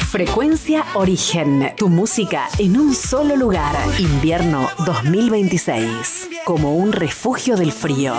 Frecuencia Origen. Tu música en un solo lugar. Invierno 2026. Como un refugio del frío.